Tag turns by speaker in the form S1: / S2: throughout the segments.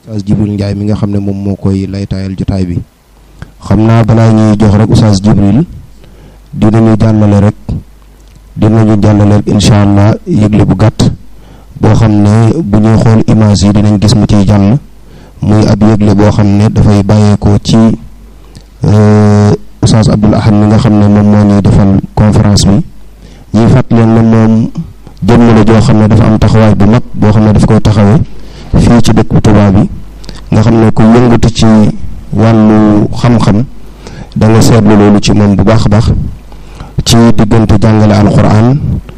S1: Oustaz Jibril Ndiaye mi nga xam ne moom moo koy laytaayal jotaay bi. xam naa balaa ñuy jox rek Oustaz Jibril dinañu jàllale incha allah yëgle bu gàtt boo xam ne bu ñuy xool image yi dinañ gis mu ciy jàll muy ab yëgle boo xam ne dafay bàyyeekoo ci Oustaz Abdoul Ahad mi nga xam ne moom moo ñuy defal conférence bi ñuy fàttali leen ne moom jëmm la joo xam ne dafa am taxawaay bu mag boo xam ne daf koy taxawee fii ci dëkk bu Tuubaa bi nga xam ne ku yëngatu ci wàllu xam-xam da nga seetlu loolu ci moom bu baax a baax ci diggante jàngale alquran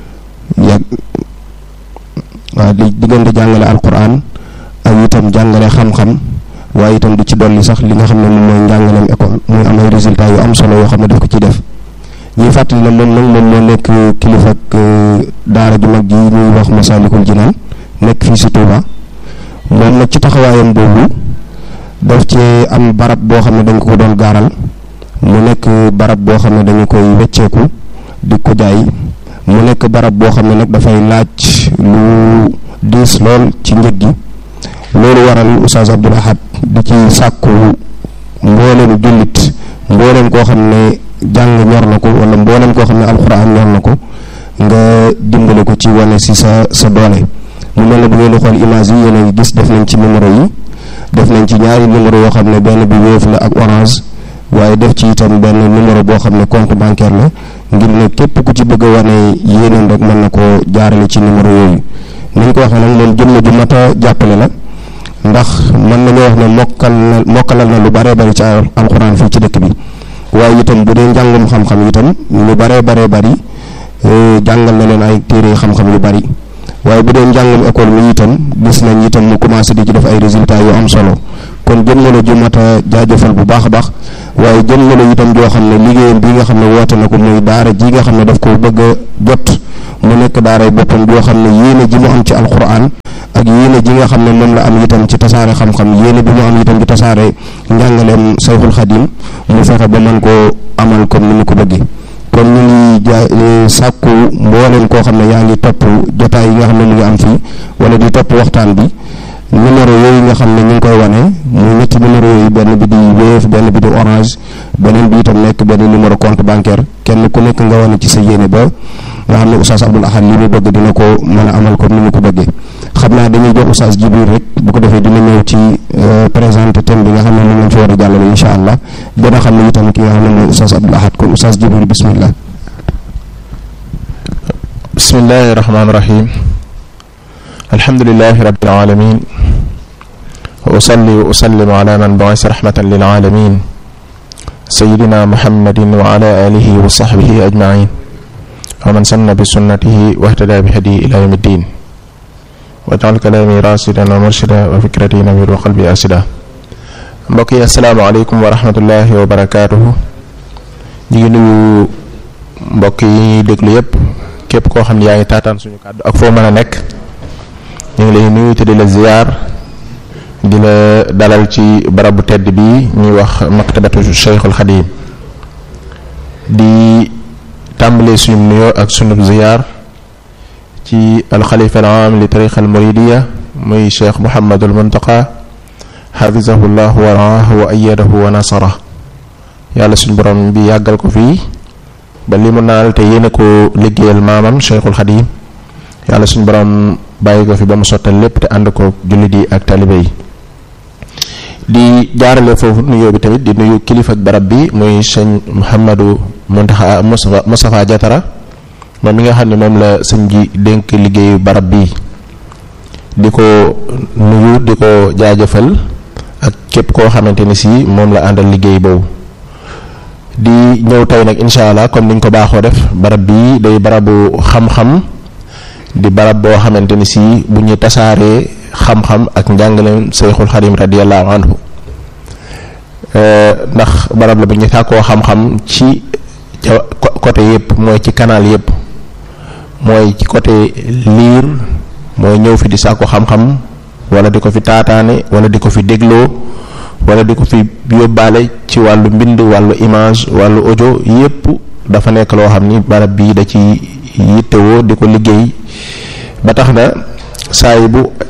S1: diggante jàngale alquran ak itam jàngale xam-xam waaye itam di ci dolli sax li nga xam ne moom mooy njàngaleem école muy am ay résultats yu am solo yoo xam ne daf ko ci def ñuy fàttali ne moom moo nekk kilifa ak daara ju mag ji ñuy wax Masaalikul Jinaan nekk fii si Touba moom nag ci taxawaayam boobu daf ci am barab boo xam ne dañ ko doon gaaral mu nekk barab boo xam ne dañu koy wecceeku di ko jaay mu nekk barab boo xam ne nag dafay laaj lu diis lool ci njëg gi loolu waral Oustaz Abdoul Ahad di ci sàkku mbooleem jullit mbooleem koo xam ne jàng ñor na ko wala mbooleem koo xam ne alxuraan ñor na ko nga dimbale ko ci wane si sa doole mu mel ne bu ngeen di xool image yi yéen a gis def nañ ci numéro yi def nañ ci ñaari numéro yoo xam ne benn bi Wave la ak Orange waaye def ci itam benn numéro boo xam ne compte bancaire la ngir ne képp ku ci bëgg a wane yéeneen rek mën na koo jaarale ci numéro yooyu ni ñu ko waxee nag moom jëmm ju mat a jàppale la ndax mën nañoo wax ne mokkalal na lu baree bari ci alxuraan fii ci dëkk bi waaye itam bu dee njàngum xam-xam itam lu baree bari jàngal na leen ay téere xam-xam yu bari waaye bu dee njàngum école mi itam gis nañ itam mu commencé di ci def ay résultats yu am solo kon jëm na la ju mat a jaajëfal bu baax a baax waaye jëm na la itam joo xam ne liggéeyam bi nga xam ne woote na ko muy daara ji nga xam ne daf ko bëgg a jot mu nekk daaray boppam joo xam ne yéene ji mu am ci alquran ak yéene ji nga xam ne moom la am itam ci tasaare xam-xam yéene bi mu am itam ci tasaare njàngaleem Sayxul Xadim mu fexe ba mën koo amal comme ni mu ko bëggee kon ñu ngi sàkku mbooleem koo xam ne yaa ngi topp jotaay yi nga xam ne mu ngi am fii wala di topp waxtaan bi numéro yooyu nga xam ne ñu ngi koy wane muy ñetti numéro yooyu benn bi di Wave benn bi di Orange beneen bi itam nekk benn numéro compte bancaire kenn ku nekk nga wane ci sa yéene ba nga xam ne Oustaz Abdoul Ahad li mu bëgg dina ko mën a amal comme ni mu ko bëggee xam naa dañuy jox Oustaz Jibril rek bu ko defee dina ñëw ci présenter thème bi nga xam ne moom lañ fi war a jàllale incha allah dina xam ne itam ki nga xam ne mooy Oustaz Abdoul Ahad kon Oustaz Jibril bismillah.
S2: bismillahi rahmaani rahim alhamdulillahi rabbil alamin wa usalli wa usallim ala man bu'isa rahmatan lil alamin sayyidina muhammadin wa ala alihi wa sahbihi ajma'in wa man sanna bi sunnatihi wa ihtada bi hadihi ila yawmi ddin waj'al kalami rasidan wa murshida wa fikrati nawwir wa qalbi asida. mbokk yi assalaamu aleykum wa rahmatullahi wa barakatuhu. ñu ngi nuyu mbokk yi ñuy déglu yépp képp koo xam ne yaa ngi taataan suñu kàddu ak foo mën a nekk ñu ngi lay nuyu te di la ziyaar di la dalal ci barabu tedd bi ñuy wax maktabatu Cheikhul Khadim di tàmbalee suñu nuyoo ak suñu ziyaar ci alxalifa al-aam li tariqa al-muridiyya muy Cheikh Mouhamadul Muntaqa xafizahullahu wa raahu wa ayyadahu wa nasara yàlla suñu borom bi yàggal ko fii ba li mu naal te yéene ko liggéeyal maamam Cheikhul Khadim yàlla suñu borom bàyyi ko fi ba mu sottal lépp te ànd ko jullit yi ak talibe yi di jaarale foofu nuyoo bi tamit di nuyu kilifa ak barab bi muy sëñ Mouhamadou Muntaxa Moustapha Diatara moom mi nga xam ne moom la sëñ ji dénk liggéeyu barab bi di ko nuyu di ko jaajëfal ak képp koo xamante ni si moom la àndal liggéey boobu di ñëw tey nag incha allah comme niñ ko baaxoo def barab bi day barabu xam-xam di barab boo xamante ni si bu ñu tasaaree xam-xam ak njàngaleem Seyxul Xadim radiyallahu anhu ndax barab la bu ñu sàkkoo xam-xam ci côté yëpp mooy ci canal yëpp mooy ci côté liir mooy ñëw fi di sàkko xam-xam wala di ko fi taataane wala di ko fi dégloo wala di ko fi yóbbaale ci wàllu mbind wàllu image wàllu audio yëpp dafa nekk loo xam ni barab bii da ci yittewoo di ko liggéey ba tax na saa yi bu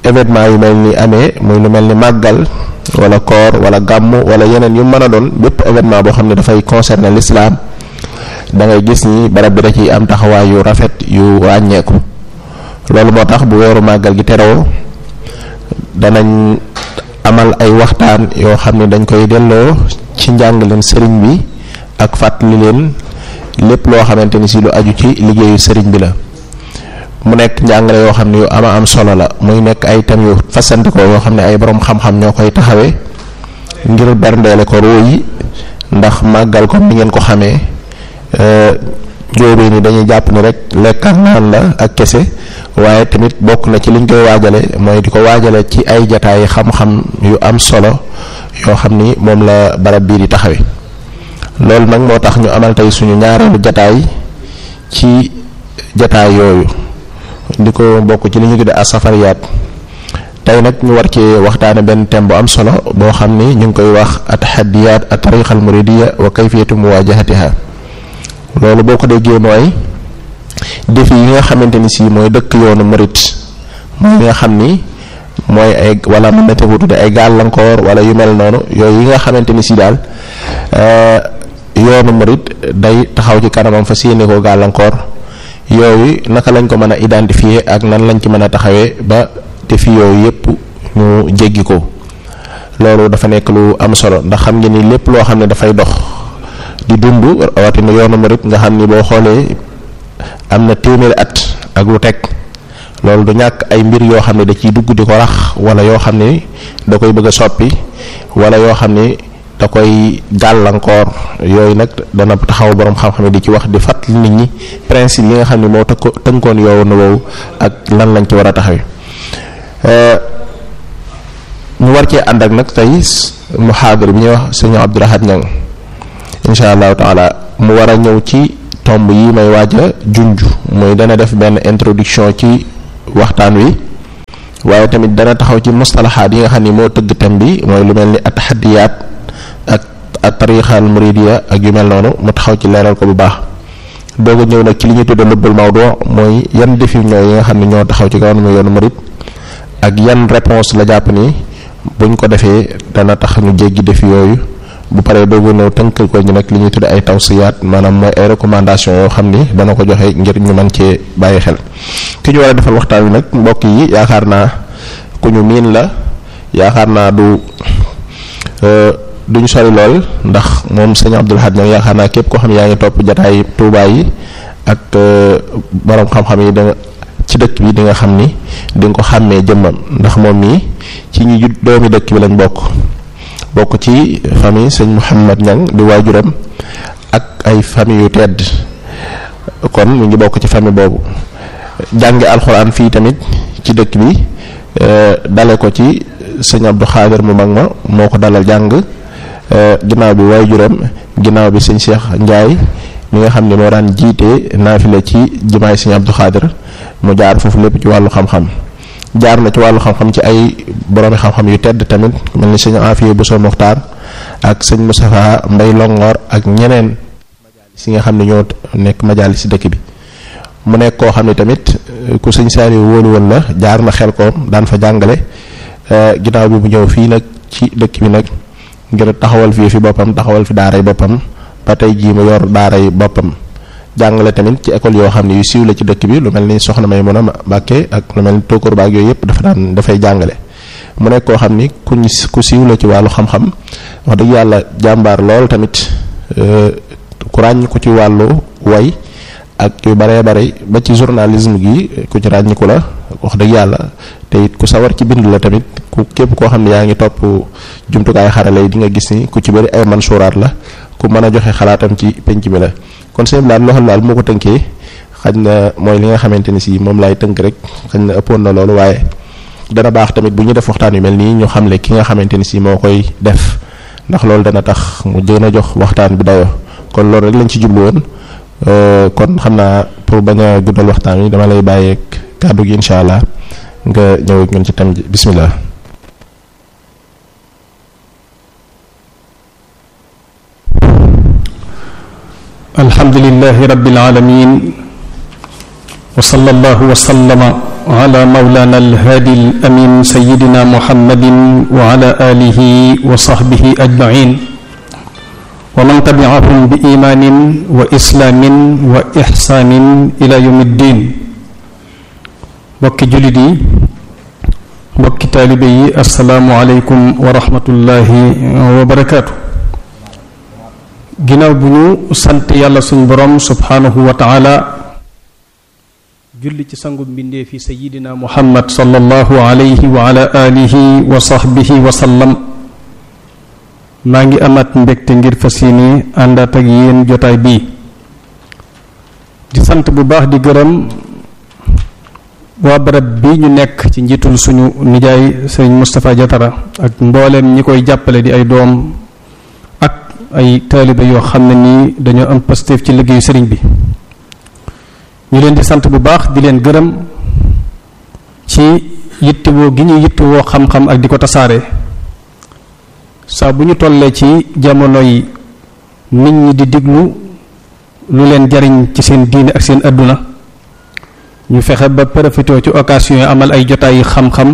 S2: événement yu mel ni amee muy lu mel ni màggal wala koor wala gàmmu wala yeneen yu mën a doon bépp événement boo xam ne dafay concerner l'islam da ngay gis ni barab bi da ciy am taxawaay yu rafet yu ràññeeku. loolu moo tax bu weeru màggal gi teroo danañ amal ay waxtaan yoo xam ne dañ koy delloo ci njàngaleem sëriñ bi ak fàttali leen lépp loo xamante ni si lu aju ci liggéeyu sëriñ bi la. mu nekk njàngale yoo xam ne yu ama am solo la muy nekk ay thèmes yu fasante ko yoo xam ne ay borom xam-xam ñoo koy taxawee ngir berndeele ko ruu yi ndax màggal comme ni ngeen ko xamee jóobee ni dañuy jàpp ni rek lekk ak naan la ak kese waaye tamit bokk na ci liñ koy waajale mooy di ko waajale ci ay jataay xam-xam yu am solo yoo xam ni moom la barab bii di taxawe loolu nag moo tax ñu amal tey suñu ñaareelu jataay ci jataay yooyu di ko bokk ci li ñu tudde as-safariyaat tey nag ñu war ci waxtaane benn thème bu am solo boo xam ni ñu ngi koy wax at-tahaddiyaat at-tariqa al-muridiyya wa kayfiyatu muwajahatiha. loolu boo ko déggee mooy défi yi nga xamante ni si mooy dëkk yoonu murid mooy yi nga xam ni mooy ay wala mën na ko tudde ay gàllankoor wala yu mel noonu yooyu yi nga xamante ni si daal yoonu murid day taxaw ci kanamam fa séene ko gàllankoor yooyu naka lañ ko mën a identifier ak nan lañ ci mën a taxawee ba défi yooyu yépp ñu jéggi ko. loolu dafa nekk lu am solo ndax xam ngeen ni lépp loo xam ne dafay dox di dund rawatina yoonu murid nga xam ni boo xoolee am na téeméeri at ak lu teg loolu du ñàkk ay mbir yoo xam ne da ciy dugg di ko rax wala yoo xam ne da koy bëgg a soppi wala yoo xam ne da koy gàllankoor yooyu nag dana taxaw borom xam-xam di ci wax di fàttali nit ñi principe yi nga xam ne moo tënkoon yoonu woowu ak lan lañ ci war a taxawee. ñu war cee ànd ak nag tey muhaadara bi ñuy wax sëñ Abdou Lahad Niang incha allahu taala mu war a ñëw ci tomb yi may waaj a junj muy dana def benn introduction ci waxtaan wi waaye tamit dana taxaw ci mustalahaat yi nga xam ni moo tëgg thème bi mooy lu mel ni at-tahaddiyaat ak at-tariqa al-muridiyya ak yu mel noonu mu taxaw ci leeral ko bu baax doog a ñëw nag ci li ñuy tudde lubbul mawdu mooy yan défi ñooy yi nga xam ne ñoo taxaw ci kaw yoonu murid ak yan réponse la jàpp ni buñ ko defee dana tax ñu jéggi défi yooyu bu paree doogu ñëw tënkal ko ñu nag li ñuy tudde ay tawsiyaat maanaam mooy ay recommandation yoo xam ni dana ko joxe ngir ñu mën cee bàyyi xel. ki ñu war a defal waxtaan wi nag mbokk yi yaakaar naa ku ñu miin la yaakaar naa duñ sori lool ndax moom sëñ Abdou Lahad Niang yaakaar naa képp koo xam ne yaa ngi topp jataay Tuubaa yi ak borom xam-xam yi da ci dëkk bi di nga xam ni di nga ko xàmmee jëmmam ndax moom mii ci ñi doomi dëkk bi lañ bokk ci famille sëñ Mouhamad Niang di waajuram ak ay famille yu tedd kon mu ngi bokk ci famille boobu jànge alxuraan fii tamit ci dëkk bi dale ko ci sëñ Abdou Khadir mu mag ma moo ko dalal jàng ginnaaw bi waajuram ginnaaw bi sëñ Cheikh Ndiaye mi nga xam ne moo daan jiite naafila ci jumaay sëñ Abdou Khadir mu jaar foofu lépp ci wàllu xam-xam jaar na ci wàllu xam-xam ci ay boroomi xam-xam yu tedd tamit mel ni sëñ Afiya Bousso Mokhtar ak sëñ Moustapha Mbay Longor ak ñeneen majalis yi nga xam ne ñoo nekk majalis si dëkk bi mu nekk koo xam ne tamit ku sëñ Saliou wóolu woon la jaar na xel koom daan fa jàngale ginnaaw bi mu ñëw fii nag ci dëkk bi nag ngir taxawal fii fi boppam taxawal fi daaray boppam ba tey jii mu yor daaray boppam jàngale tamit ci école yoo xam ne yu siiw la ci dëkk bi lu mel ni Soxna Maymuna Mbàkke ak lu mel ni Tóokóor baag yooyu yëpp dafay jàngale mu nekk koo xam ni ku siiw la ci wàllu xam-xam wax dëgg yàlla jàmbaar lool tamit ku ràññ ko ci wàllu way ak yu baree bare ba ci journalisme gi ku ci ràññiku la wax dëgg yàlla te it ku sawar ci bind la tamit ku képp koo xam ne yaa ngi topp jumtukaay xarale yi di nga gis ni ku ci bëri ay mansuuraat la ku mën a joxe xalaatam ci penc mi la kon sëñ Blaan loo xam daal moo ko tënkee xaj na mooy li nga xamante ni si moom laay tënk rek xaj na ëppoon na loolu waaye dana baax tamit bu ñu def waxtaan yu mel nii ñu xamle ki nga xamante ni si moo koy def ndax loolu dana tax mu gën a jox waxtaan bi dayoo kon loolu rek lañ ci jublu woon kon xam naa pour bañ a guddal waxtaan wi dama lay bàyyeeg kàddu gi incha allah nga ñëw ak ñun ci tam bismillah.
S3: alhamdulillahi rabbil alamin wa sallallahu wa sallama ala mawlana alhaadi alamin sayidina muhammadin wa ala alihi wa sahbihi ajmain wa man tabi'ahum bi imaanin wa islaamin wa ihsaanin ila yawmi ddin. mbokki jullit yi, mbokki taalibe yi, assalaamu aleykum wa rahmatullahi wa barakaatu. ginnaaw bu ñu sant yàlla suñ borom subhaanahu wa taala, julli ci sangu mbindee fi sayidina muhammad sallallahu alayhi wa ala alihi wa sahbihi wa sallam, maa ngi amaat mbégte ngir fas yéene àndaat ak yéen jotaay bii di sant bu baax di gërëm waa barab bi ñu nekk ci njiitul suñu nijaay sëriñ Moustapha Diatara ak mbooleem ñi koy jàppale di ay doom ak ay taalibe yoo xam ne nii dañoo am pastéef ci liggéeyu sëriñ bi. ñu leen di sant bu baax di leen gërëm ci yittewoo gi ñu yittewoo xam-xam ak di ko tasaare. saa bu ñu tollee ci jamono yi nit ñi di diglu lu leen jariñ ci seen diine ak seen adduna, ñu fexe ba profité ci occasion yi amal ay jotaay yi xam-xam,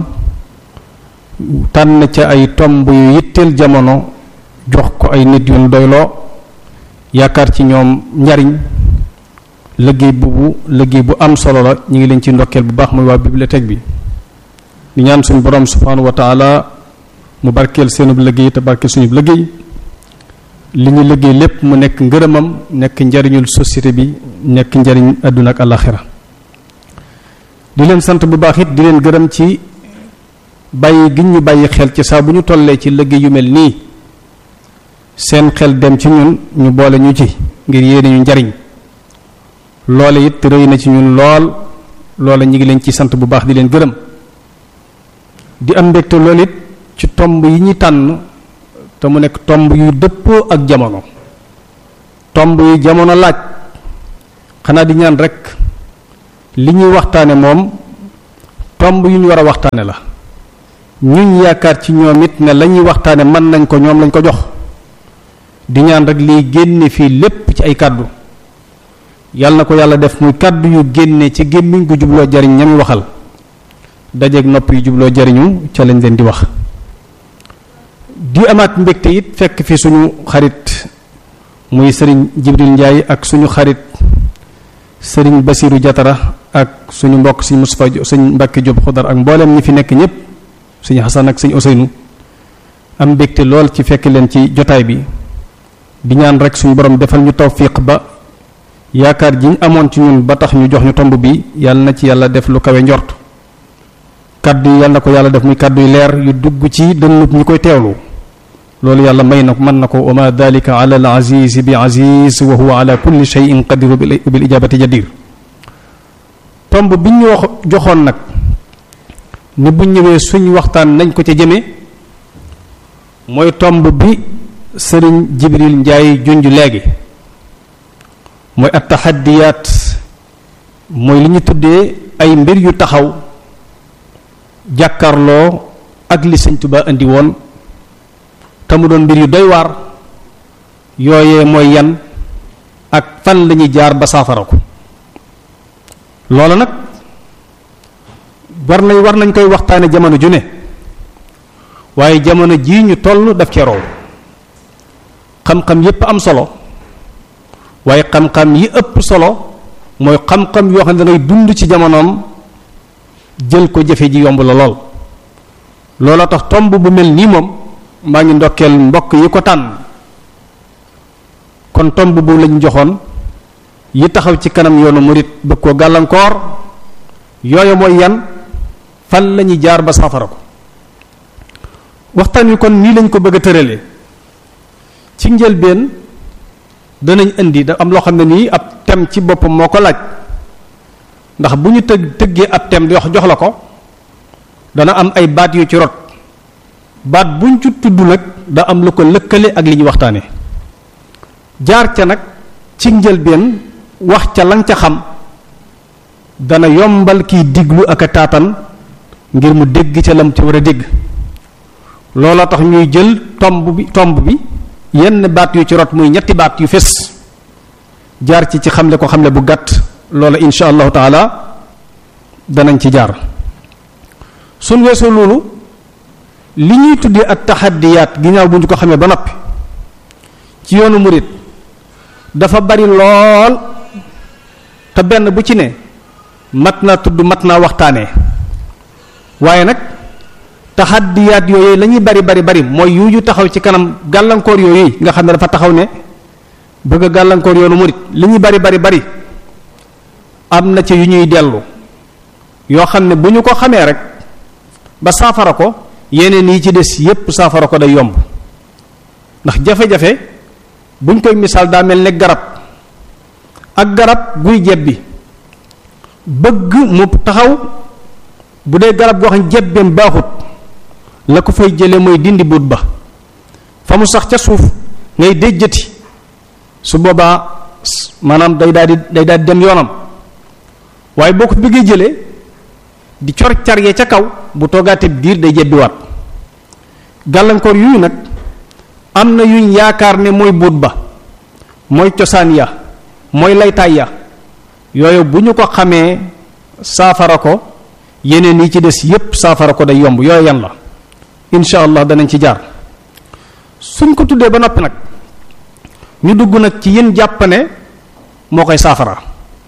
S3: tànn ca ay tomb yu yitteel jamono jox ko ay nit yu doyloo yaakaar ci ñoom njariñ. liggéey bu am solo la, ñu ngi leen ci ndokkeel bu baax muy waa bibliothèque bi di ñaan suñu borom subhanahu wa taala mu barkeel seenub liggéey te barkeel suñu liggéey, li ñu liggéey lépp mu nekk ngërëmam, nekk njariñul société bi, nekk njariñ àdduna ak àllaxira. di leen sant bu baax it di leen gërëm ci bàyyi gi ñu bàyyi xel ci saa bu ñu tollee ci liggéey yu mel nii seen xel dem ci ñun, ñu boole ñu ci ngir yéene ñu njariñ. loole it rëy na ci ñun lool, loole ñu ngi leen ci sant bu baax di leen gërëm. di am mbégte loolu it ci tomb yi ñuy tànn te mu nekk tomb yu dëppoo ak jamono, tomb yu jamono laaj. xanaa di ñaan rek li ñuy waxtaane moom tomb yu ñu war a waxtaane la, ñuñ yaakaar ci ñoom it ne la ñuy waxtaane mën nañ ko, ñoom lañ ko jox. di ñaan rek liy génne fii lépp ci ay kàddu yàlla na ko yàlla def muy kàddu yu génne ci gémmiñ gu jubloo jariñ ñami waxal, dajeeg nopp yu jubloo jariñu ca lañ leen di wax. di amaat mbégte it fekk fi suñu xarit muy sëriñ Jibril Njaay ak suñu xarit sëriñ Basiru Jatara ak suñu mbokk sëñ Mustafa sëñ Mbàkke Jóob Xudar ak mboolem ñi fi nekk ñëpp, sëñ Xasan ak sëñ Oseynu. am mbégte lool ci fekk leen ci jotaay bi, di ñaan rek suñu borom defal ñu tawfiq ba yaakaar ji ñu amoon ci ñun ba tax ñu jox ñu tomb bi yàlla na ci yàlla def lu kawe njort. kaddu yi yàlla na ko yàlla def muy kaddu yu leer yu dugg ci dënnub ñi koy teewlu, loolu yàlla may na mën na ko. wa ma dalika ala al aziz bi aziz wa huwa ala kulli shay'in qadiru bil ijabati jadir. tomb bi ñu joxoon nag ni bu ñëwee suñ waxtaan nañ ko ca jëme mooy tomb bi sëriñ Jibril Njaay junj léegi, mooy at taxaddiyaat, mooy li ñu tuddee ay mbir yu taxaw jàkkarloo ak li Sëñ Tuubaa indi woon te mu doon mbir yu doy waar. yooyee mooy yan ak fan lañuy jaar ba saafara ko. loola nag war nañ koy waxtaane jamono ju ne, waaye jamono jii ñu toll daf cee row. xam-xam yépp am solo, waaye xam-xam yi ëpp solo mooy xam-xam yoo xam ne dangay dund ci jamonoom jël ko jëfe ji yomb la lool. looloo tax tomb bu mel nii moom maa ngi ndokkeel mbokk yi ko tànn. kon tomb bu lañ joxoon yi taxaw ci kanam yoonu murit bëgg koo gàllankoor, yooyu mooy yan, fan lañuy jaar ba saafara ko. waxtaan wi kon nii lañ ko bëgg a tëralee. ci njëlbeen danañ indi da am loo xam ne nii ab thème ci boppam moo ko laaj, ndax bu ñu tëggee ab thème di wax jox la ko dana am ay baat yu ci rot. baat buñ ci tudd nag da am lu ko lëkkale ak li ñu waxtaane. jaar ca nag ci njëlbeen wax ca lang ca xam dana yombal kiy diglu ak a taatan ngir mu dégg ca lam ci war a dégg. looloo tax ñuy jël tomb bi yenn baat yu ci rot muy ñetti baat yu fés jaar ci xamle ko xamle bu gàtt. loola insha allahu taala danañ ci jaar. suñ weesoo loolu li ñuy tuddee ak taxaddiyaat ginnaaw bu ñu ko xamee ba noppi ci yoonu murit dafa bari lool te benn bu ci ne mat naa tudd mat naa waxtaanee waaye nag taxaddiyaat yooyu la ñuy bari mooy yu taxaw ci kanam gàllankoor yooyu nga xam ne dafa taxaw ne bëgg a gàllankoor yoonu murit li ñuy bari am na ci yu ñuy dellu yoo xam ne bu ñu ko xamee rek ba saafara ko yeneen yi ci des yépp saafara ko day yomb ndax jafe-jafe buñ koy misaal daa mel ne garab ak garab guy jebbi bëgg mu taxaw bu dee garab goo xam ne jebbeem baaxut la ko fay jële mooy dindi buut ba fa mu sax ca suuf ngay déjjati su boobaa maanaam day daal di dem yoonam waaye boo ko bëggee jëlee di cor carge ca kaw bu toogaatee diir day jebbiwaat gàllankoor yuy nag am na yuñ yaakaar ne mooy buut ba mooy cosaan ya mooy laytaay ya yooyu bu ñu ko xamee saafara ko yeneen yi ci des yépp saafara ko day yomb yooyu yan la insha allah danañ ci jaar suñ ko tuddee ba noppi nag ñu dugg nag ci yéen jàpp ne moo koy saafara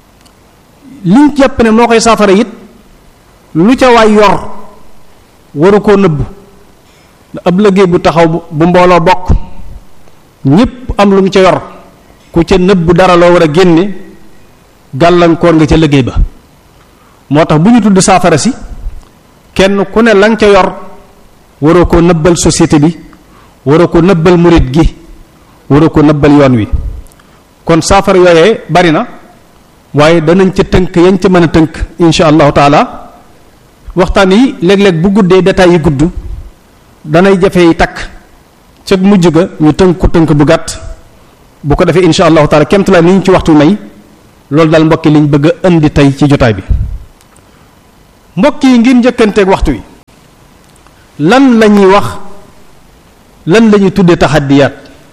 S3: liñ jàpp ne moo koy saafara it lu ca waay yor waru koo nëbb ab liggéey bu taxaw bu mbooloo bokk ñépp am lu mu ca yor ku ca nëbb dara loo war a génne gàllankoor nga ca liggéey ba moo tax bu ñu tudd saafara si kenn ku ne la nga ca yor waroo koo nëbbal société bi waroo ko nëbbal murit gi waroo ko nëbbal yoon wi kon saafara yooyee bari na waaye danañ ca tënk yañ ca mën a tënk insha allahu taala waxtaan yi léeg-léeg bu guddee détails yi gudd danay jafey takk ca mujj ga ñu tënk bu gàtt bu ko defee insha allahu taala kemt la ni ñu ci waxtu may loolu daal mbokk yi liñ bëgg a indi tey ci jotaay bi mbokk yi ngir njëkkanteeg waxtu wi lan la ñuy wax lan la ñuy tuddee taxaddiyaat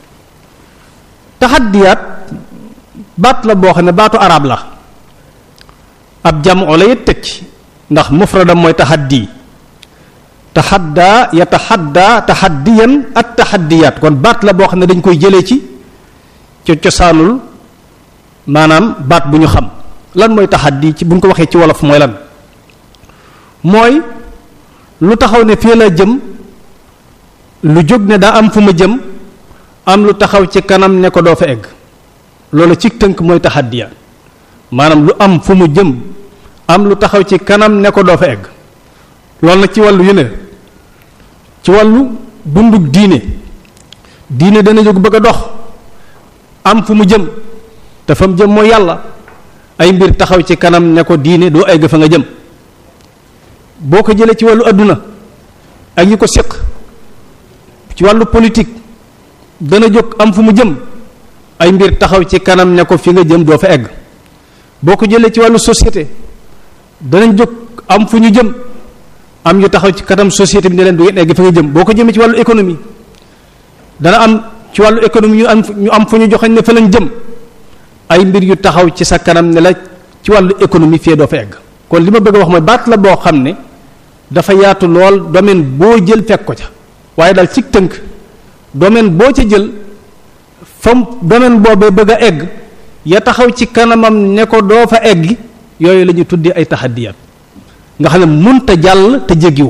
S3: baat la boo xam ne baatu arab la ab jamu la it teg ci ndax mufradam mooy taxaddi taxaddaa yataxaddaa taxaddiyan at taxaddiyaat kon baat la boo xam ne dañ koy jëlee ci cosaanul maanaam baat bu ñu xam lan mooy taxaddi ci bu ñu ko waxee ci wolof mooy lan mooy lu taxaw ne fii la jëm lu jóg ne daa am fu ma jëm am lu taxaw ci kanam ne ko doo fa egg loolu ci tënk mooy taxaddiyaat maanaam lu am fu mu jëm am lu taxaw ci kanam ne ko doo fa egg loolu nag ci wàllu yéene ci wàllu dundug diine dana jóg bëgg a dox am fu mu jëm te fa mu jëm mooy yàlla ay mbir taxaw ci kanam ne ko diine doo egg fa nga jëm boo ko jëlee ci wàllu adduna ak yi ko séq ci wàllu politique dana jóg am fu mu jëm ay mbir taxaw ci kanam ne ko fi nga jëm doo fa egg boo ko jëlee ci wàllu société danañ jóg am fu ñu jëm am yu taxaw ci kanam société bi ne leen du ngeen egg fi nga jëm boo ko jëmee ci wàllu économie dana am ci wàllu économie ñu am fu ñu joxañ ne fa lañ jëm ay mbir yu taxaw ci sa kanam ne la ci wàllu économie fii doo fa egg kon li ma bëgg a wax mooy baat la boo xam ne dafa yaatu lool domaine boo jël fekk ko ca waaye daal ci tënk domaine boo ca jël fam domaine boobee bëgg a egg ya taxaw ci kanamam ne ko doo fa egg yooyu la ñu tuddee ay taxaddiyaat nga xam ne munta jàll te jéggiwu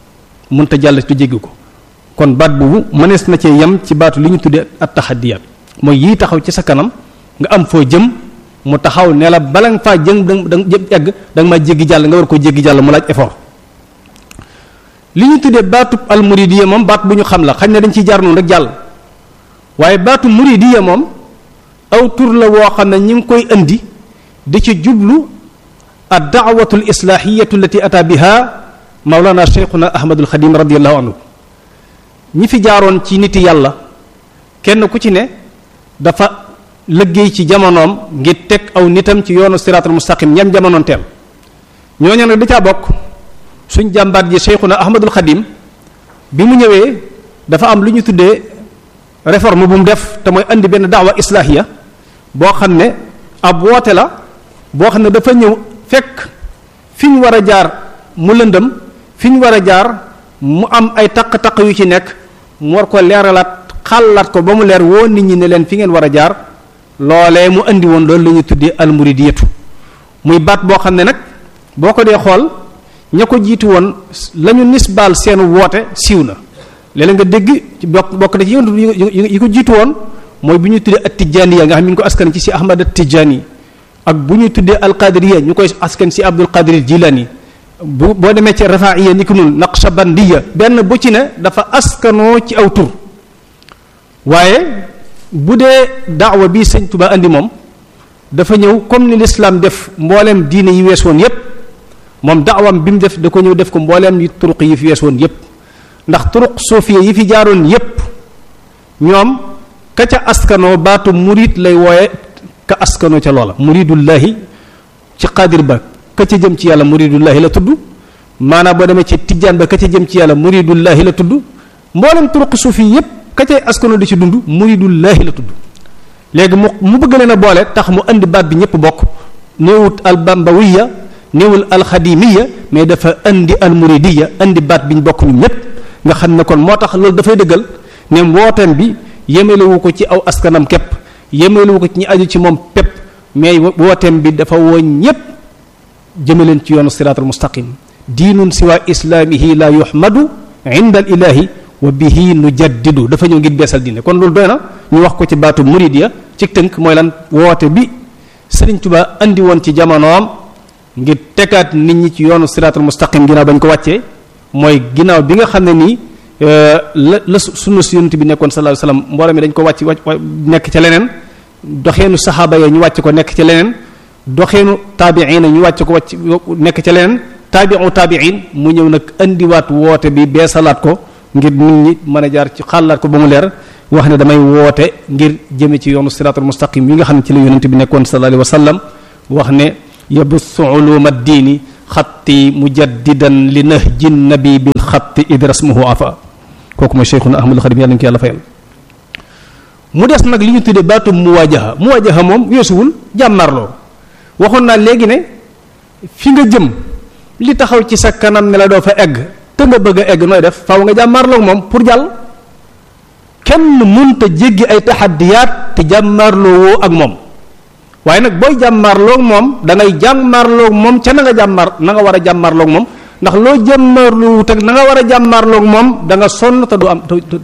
S3: ko kon baat boobu mënees na cee yem ci baatu li ñu tuddee at taxaddiyaat mooy yii taxaw ci sa kanam nga am foo jëm mu taxaw ne la bala nga faa jëm da nga egg da nga maa jéggi jàll nga war koo jéggi jàll mu laaj effort li ñu tuddee baatub al muridiyya moom baat bu ñu xam la xañ ne dañ ciy jaar noonu rek jàll waaye baatu muridiyya moom aw tur la woo xam ne ñi ngi koy indi di ci jublu ad daawatu al islaahiyatu allati ata biha mawlana cheikhuna ahmadul xadim radiallahu anhu ñi fi jaaroon ci niti yàlla kenn ku ci ne dafa liggéey ci jamonoom ngir teg aw nitam ci yoonu siraatal mustaqim ñam jamonoon teel ñooñu nag da caa bokk suñ jàmbaat ji cheikhuna ahmadul xadim bi mu ñëwee dafa am lu ñu tuddee réforme bu mu def te mooy andi benn daawa islaahiya boo xam ne ab woote la boo xam ne dafa ñëw fekk fi ñu war a jaar mu lëndëm fi ñu war a jaar mu am ay taq-taq yu ci nekk mu war ko leeralaat xàllaat ko ba mu leer woo nit ñi ne leen fi ngeen war a jaar loolee mu andi woon loolu la ñu tuddee almuridiyatu muy baat boo xam ne nag boo ko dee xool ña ko jiitu woon la ñu nisbaal seen woote siiw na léeg-léeg nga dégg ci bokk na ci yi ko jiitu woon mooy bu ñu tuddee at-Tijaaniya nga xam ne ñu ko askan ci si Ahmad at-Tijaani ak bu ñu tuddee al-Qaadiriya ñu koy askan si Abdul Qaadir Jilaani boo demee ci Rafaa'iya ni ki noonu Naqshbandiya benn bu ci ne dafa askanoo ci aw tur waaye bu dee daawa bi Sëñ Tuubaa andi moom dafa ñëw comme ni l'islam def mbooleem diine yi wees woon yépp moom daawam bi mu def da ko ñëw def ko mbooleem yi turuq yi fi wees woon yépp ndax turuq suufiya yi fi jaaroon yépp ñoom ka ca askanoo baatu murid lay wooye ka askanoo ca loola muridullahi ci Qaadir ba ka ca jëm ci yàlla muridullahi la tudd maanaam boo demee ci Tijjaan ba ka ca jëm ci yàlla muridullahi la tudd mbooleem turuq suufi yépp ka ca askanoo di ci dund muridullahi la tudd léegi mu bëgg leen a boole tax mu andi baat bi ñëpp bokk néewut albambawiya néewul alxadimiya mais dafa andi almuridiya andi baat bi ñu bokk ñun ñëpp nga xam ne kon moo tax loolu dafay dëggal ne wooteem bi yemelewu ko ci aw askanam képp yemelewu ko ci ñi aju ci moom pépp mais wooteem bi dafa woo ñëpp jëme leen ci yoonu siraatal mustaqim diinun siwa islaamihi la yuhmadu inda al ilahi wa bihi nujaddidu dafa ñëw ngir beesal diine kon loolu doy na ñu wax ko ci baatu muridiya ci tënk mooy lan woote bi Sëriñ Tuubaa andi woon ci jamonoom ngir tegaat nit ñi ci yoonu siraatal mustaqim ginnaaw bañ ko wàccee mooy ginnaaw bi nga xam ne nii la sunna si yonent bi nekkoon sallallahu alayhi wasallam mbooloo mi dañ ko wàcc nekk ca leneen doxeenu saxaaba ya ñu wàcc ko nekk ca leneen doxeenu taabiin ñu wàcc ko wàcc nekk ca leneen taabiin mu ñëw nag andiwaat woote bi beesalaat ko ngir nit ñi mën a jaar ci xàllaat ko ba mu leer wax ne damay woote ngir jëme ci yoonu siraatul mustaqim yi nga xam ne ci la yonent bi nekkoon sallallahu alayhi wasallam wax ne yabussu uluma diini xatti mujaddidan li nahji nabi bil xatti id rasmuhu afa kooku mooy Cheikhuna Ahmadul Xadim yàlla nañu ko yàlla fayal mu des nag li ñu tuddee baatu muwaajaha moom weesuwul jàmmarloo waxoon naa léegi ne fi nga jëm li taxaw ci sa kanam ne la doo fa egg te nga bëgg a egg nooy def faaw nga jàmmarloo moom pour jàll kenn mënta jéggi ay taxaddiyaat te jàmmarloo woo ak moom waaye nag booy jàmmarloog moom da ngay jàmmarloog moom ca na nga war a jàmmarloog moom ndax loo jàmmarloo teg na nga war a jàmmarloog moom da nga sonn te du am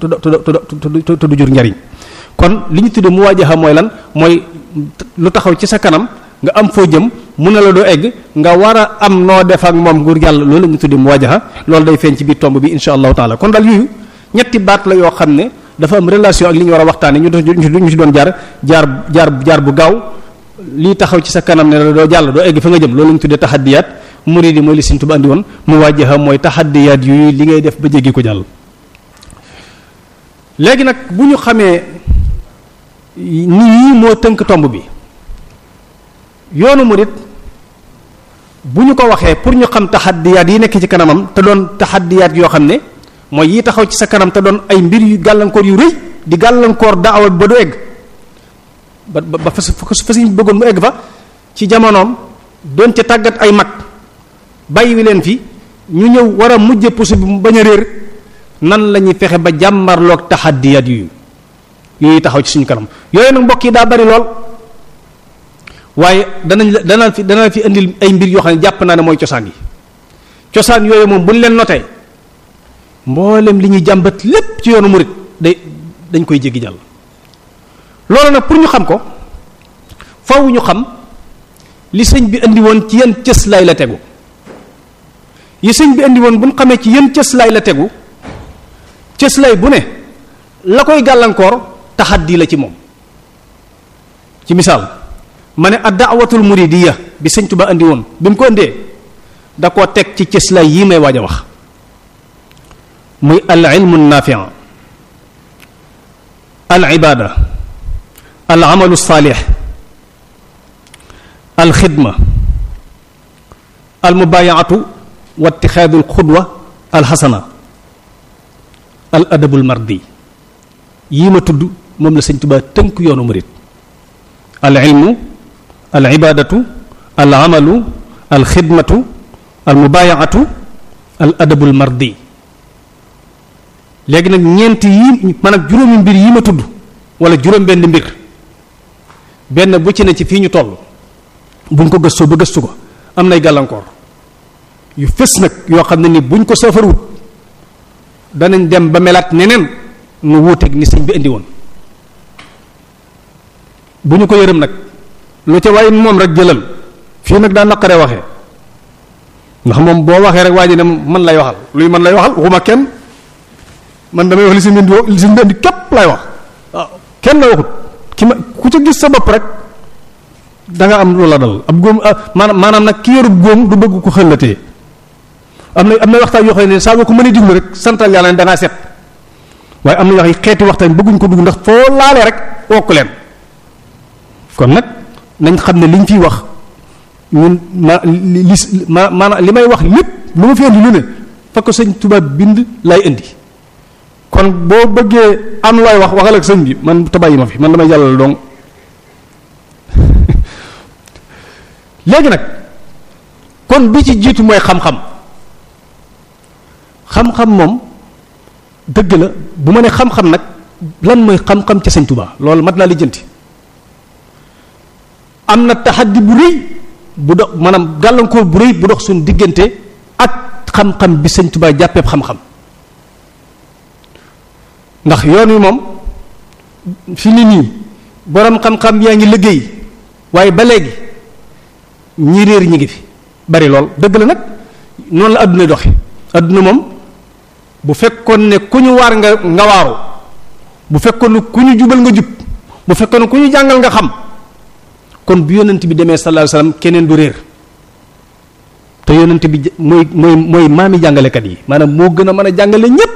S3: te du jur njariñ kon li ñu tuddee muwaajaha mooy lan mooy lu taxaw ci sa kanam nga am foo jëm mun na la doo egg nga war a am noo def ak moom nguur yàlla loolu la ñu tuddee muwaajaha loolu day feeñ ci biir tomb bi insha allahu taala kon daal yooyu ñetti baat la yoo xam ne dafa am relation ak li ñu war a waxtaane ñu ci doon jaar bu gaaw lii taxaw ci sa kanam ne la doo jàll doo egg fa nga jëm loolu la ñu tuddee taxaddiyaat muridi mooy li Sëriñ Tuubaa andi woon muwaajaha mooy taxaddiyaat yooyu li ngay def ba jéggi ko jàll léegi nag bu ñu xamee nit ñi moo tënk tomb bi yoonu murid bu ñu ko waxee pour ñu xam taxaddiyaat yi nekk ci kanamam te doon taxaddiyaat yoo xam ne mooy yi taxaw ci sa kanam te doon ay mbir yu gàllankoor yu rëy di gàllankoor daawa ba du egg ba fa ñu bëggoon mu egg fa ci jamonoom doon ca tàggat ay mag bàyyi wi leen fi ñu ñëw war a mujj pusu bi mu bañ a réer nan la ñuy fexe ba jàmmarloog taxaddiyaat yooyu taxaw ci suñu kanam yooyu nag mbokk yi daa bari lool waaye dana fi indil ay mbir yoo xam ne jàpp naa ne mooy cosaan yi cosaan yooyu moom bu ñu leen notee mboolem li ñuy jàmbat lépp ci yoonu murid dañ koy jéggi jàll loolu nag pour ñu xam ko faw ñu xam li sëñ bi indi woon ci yan cëslaay la tegu yi sëñ bi indi woon bu ñu xamee ci yan cëslaay la tegu cëslaay bu ne la koy gàllankoor taxaddi la ci moom ci misaal ma ne ad-da'watul muridiyya bi sëñ Tuba indi woon bi mu ko indee da koo teg ci cëslaay yii may waaj a wax muy al ilmu naafi' al ibada al amalu saalix al xidma al mubaayaatu wa ittixaadu al xudwa al xasana al adabul mardi yii ma tudd moom la sëñ Tuba tënk yoonu murid al ilmu al ibadatu al amalu al xidmatu al mubayaatu al adabul mardi. léegi nag ñeent yi maanaam juróomi mbir yi ma tudd wala juróom benn mbir benn bu ci ne ci fii ñu toll buñ ko gëstoo ba gëstu ko am nay gàllankoor yu fës nag yoo xam ne ni buñ ko saafaruwut danañ dem ba melaat neneen nu wuuteeg ni sëñ bi indi woon bu ñu ko yërëm nag lu ca waaye moom rek jëlal fii nag daa naqaree waxee ndax moom boo waxee rek waa ji ne man lay waxal luy man lay waxal waxuma kenn man damay wax li si indi képp lay wax waaw kenn la waxut ki ma ku ca gis sa bopp rek da nga am lu la dal ab góom maanaam nag ki yorub góom du bëgg ko xëllatee am na waxtaan yoo xam ne saa boo ko mënee diglu rek santal yàlla ne da ngaa set waaye am na yoo xam ne xeeti waxtaan bëgguñ ko dugg ndax foo laalee rek wokk leen kon nag nañ xam ne liñ fiy wax ñun maanaam li may wax lépp lu ma fi indi lu ne fa ko sëñ Tuubaa bind lay indi kon boo bëggee am looy wax waxal ak sëñ bi man te bàyyi ma fi man damay jàllale dong léegi nag kon bi ci jiitu mooy xam-xam moom dëgg la bu ma ne xam-xam nag lan mooy xam-xam ca sëñ Tuubaa loolu mat naa lijjanti am na taxaddi bu rëy bu dox maanaam gàllankoor bu rëy bu dox suñu diggante ak xam-xam bi sëñ Tuubaa jàppeeb xam-xam ndax yoon wi moom fi ni nii borom xam-xam yaa ngi liggéey waaye ba léegi ñi réer ñi ngi fi bari lool dëgg la nag noonu la adduna doxe adduna moom bu fekkoon ne ku ñu waar nga waaru bu fekkoon ne ku ñu jubal nga jub bu fekkoon ne ku ñu jàngal nga xam kon bu yonent bi demee sallallahu alayhi wasallam keneen du réer te yonent bi mooy maami jàngalekat yi maanaam moo gën a mën a jàngale ñépp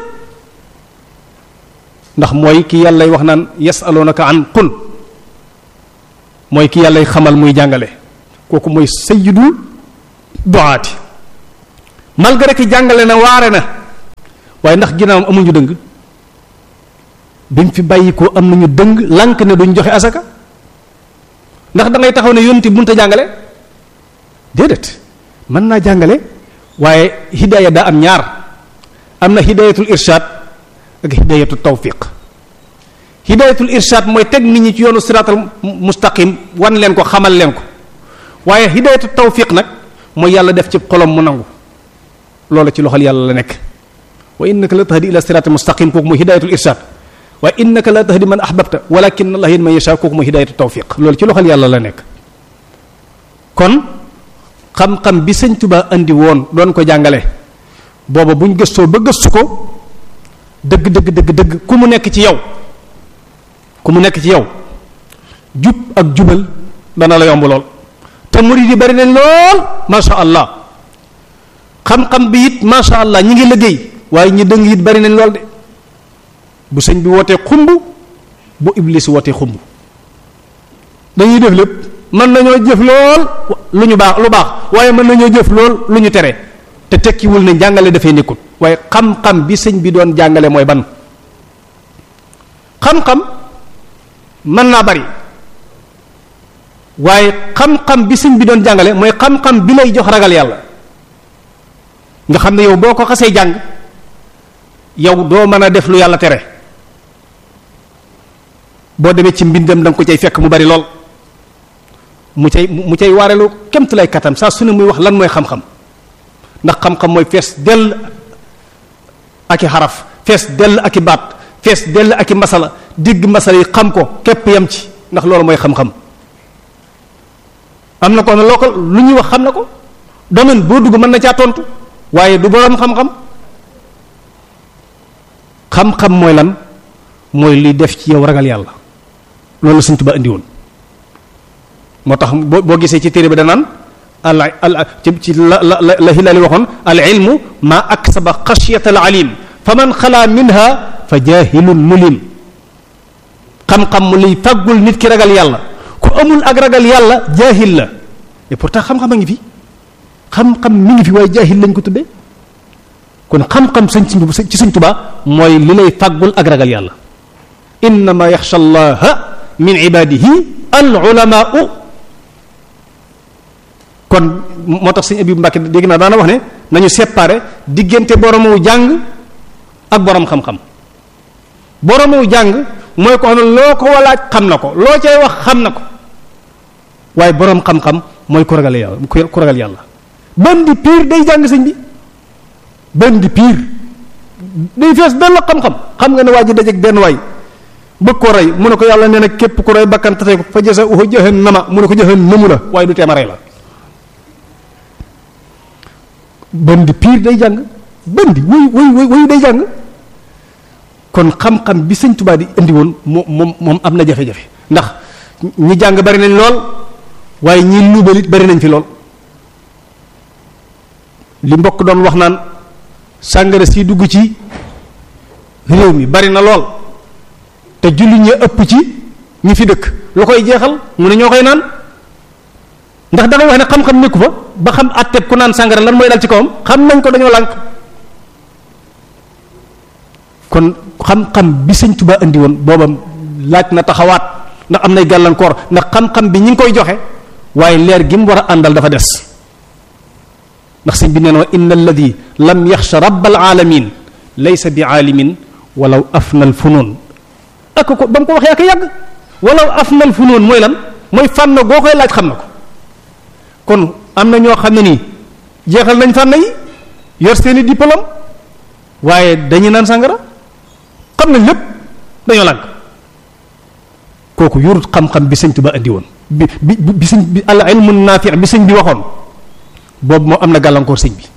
S3: ndax mooy ki yàllay wax naan yasalunaka an qul mooy ki yàllay xamal muy jàngale kooku mooy sayyidul du'aati malgré que jàngale na waare na waaye ndax ginnaawam amuñu dëng bi mu fi bàyyi ko am nañu dëng lànk ne duñ joxe asaka ndax da ngay taxaw ne yonti bunta jàngale déedéet mën naa jàngale waaye hidaaya daa am ñaar am na hidayatul irshad ak hidayatul tawfiq hidayatul irshad mooy teg nit ñi ci yoonu siraatal mustaqim wan leen ko xamal leen ko waaye hidayatul tawfiq nag mooy yàlla def ci xolom mu nangu loolu ci loxol yàlla la nekk wa innaka la tahdi ila siraatal mustaqim kooku mooy hidayatul irshad waaye innaka la tahdi man ahbabta walakin allah yahdi man yasha kooku mooy hidayatu tawfiq loolu ci loxol yàlla la nekk kon xam-xam bi sëñ Tuubaa andi woon doon ko jàngale booba buñ gëstoo ba gëstu ko dëgg ku mu nekk ci yow jub ak jubal dana la yomb lool te murid yi bari nañ lool masha allah xam-xam bi it masha allah ñi ngi liggéey waaye ñi dëng it bari nañ lool de bu sëñ bi wootee xumb bu iblis wootee xumb dañuy def lépp mën nañoo jëf lool lu baax waaye mën nañoo jëf lool lu ñu tere te tekkiwul ne jàngale dafay nekkul waaye xam-xam bi sëñ bi doon jàngale mooy ban xam-xam mën naa bari waaye xam-xam bi sëñ bi doon jàngale mooy xam-xam bi lay jox ragal yàlla nga xam ne yow boo ko xasee jàng yow doo mën a def lu yàlla tere boo demee ci mbindam da nga ko cay fekk mu bari lool mu cay waareelu kemt lay katam saa su ne muy wax lan mooy xam-xam ndax xam-xam mooy fees dell ak i xaraf fees dell ak i baat fees dell ak i masala digg masala yi xam ko képp yam ci ndax loolu mooy xam-xam am na ko ne loo ko lu ñuy wax xam na ko domaine boo dugg mën na caa tontu waaye du boroom xam-xam xam-xam mooy lan mooy liy def ci yow ragal yàlla loolu la Sëñ Tuubaa indi woon moo tax boo gisee ci téere bi danaan ci la Hilaali waxoon al ilmu ma aksaba xashyata al alim fa man xalaa minha fa jahilun mulim xam-xam mu liy faggul nit ki ragal yàlla ku amul ak ragal yàlla jaahil la et pourtant xam-xam a ngi fi xam-xam mi ngi fi waaye jaahil lañ ko tuddee kon xam-xam ci Sëñ Tuubaa mooy li lay faggul ak ragal yàlla innama yaxsha allaha min ibadihi al ulamaau kon moo tax sëñ Abibu Mbàkke dégg naa daana wax ne nañu séparer diggante boromu jàng ak borom xam-xam. boromu jàng mooy ko xam ne loo ko walaaj xam na ko loo cay wax xam na ko waaye borom xam-xam mooy ku ragal yàlla ku ragal yàlla. bandi piir day jàng sëñ bi bandi piir day fees benn xam-xam xam nga ne waa ji dajeeg benn waay bëgg ko rey mu ne ko yàlla nee na képp ku rey bakkan tey ko fa jasa uhu jahannama mu ne ko jahannamu la waaye du teema rey la. bandi piir day jàng bandi wuy day jàng kon xam-xam bi sëñ Tuubaa di indi woon moom am na jafe-jafe ndax ñi jàng bari nañ lool waaye ñi luubalit bari nañ fi lool. li mbokk doon wax naan sàngara si dugg ci réew mi bari na lool te jullit ñi ëpp ci ñi fi dëkk lu koy jeexal mu ne ñoo koy naan ndax dangay wax ne xam-xam nekku fa ba xam àtteeb ku naan sàngara lan mooy dal ci kawam xam nañ ko dañoo lànk. kon xam-xam bi sëñ Tuubaa indi woon boobam laaj na taxawaat ndax am nay gàllankoor ndax xam-xam bi ñi ngi koy joxe waaye leer gi mu war a àndal dafa des. ndax sëñ bi nee na inna alladi lam yaxsha rabbal alamin laysa bi aalimin walaw afnal funoon ak ko ba mu ko waxee ak yàgg walaw afnal funoon mooy lan mooy fànn goo koy laaj xam na ko kon am na ñoo xam ne nii jeexal nañ fànn yi yor seeni diplôme waaye dañuy naan sàngara xam nañ lépp dañoo lànk kooku yorut xam-xam bi sëñ Tuba andi woon bi sëñ bi al ilmu naafi bi sëñ bi waxoon boobu moo am na gàllankoor sëñ bi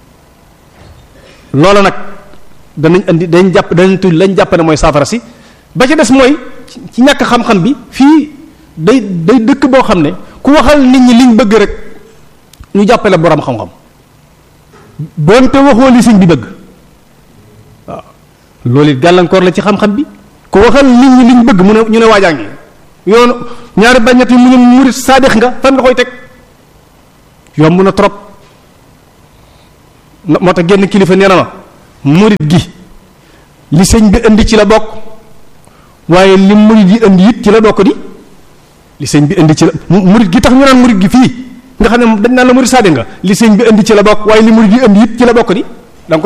S3: loola nag danañ andi dañ jàpp danañ tudd lañ jàpp ne mooy saafara si ba ci des mooy ci ñàkk xam-xam bi fii day dëkk boo xam ne ku waxal nit ñi liñ bëgg rek ñu jàppale borom xam-xam doonte waxoo li sëñ bi bëgg waaw loolu it gàllankoor la ci xam-xam bi ku waxal nit ñi liñ bëgg mu ne ñu ne waajaa ngi yoonu ñaari baññat yi mu ne murit saadix nga fan nga koy teg yomb na trop moo tax genn kilifa nee na ma murit gi li sëñ bi indi ci la bokk waaye li murit yi indi it ci la bokk di li sëñ bi indi ci la murit gi tax ñu naan murit gi fii nga xam ne dañ naan la murit saadix nga li sëñ bi indi ci la bokk waaye li murit yi indi it ci la bokk di